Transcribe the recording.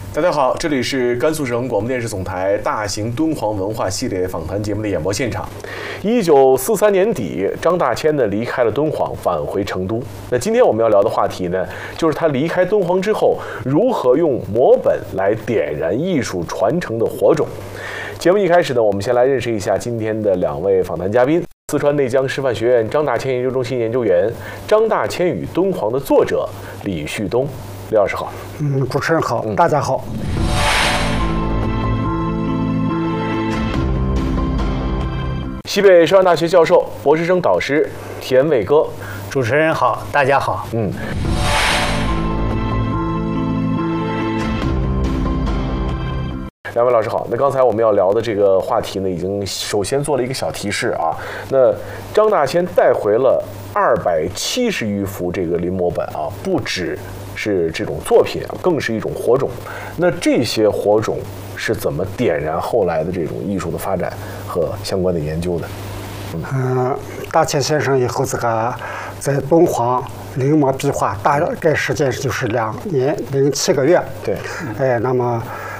大家好，这里是甘肃省广播电视总台大型敦煌文化系列访谈节目的演播现场。1943年底，张大千呢离开了敦煌，返回成都。那今天我们要聊的话题呢，就是他离开敦煌之后，如何用摹本来点燃艺术传承的火种。节目一开始呢，我们先来认识一下今天的两位访谈嘉宾：四川内江师范学院张大千研究中心研究员、张大千与敦煌的作者李旭东。李老师好。 主持人好，大家好。 西北师范大学教授、博士生导师田伟歌。 主持人好，大家好。 两位老师好。那刚才我们要聊的这个话题呢，已经首先做了一个小提示啊。那张大千带回了270余幅这个临摹本啊，不只是这种作品啊，更是一种火种。那这些火种是怎么点燃后来的这种艺术的发展和相关的研究的？ 大千先生以后这个在敦煌临摹壁画，大概时间就是2年07个月。 对， 那么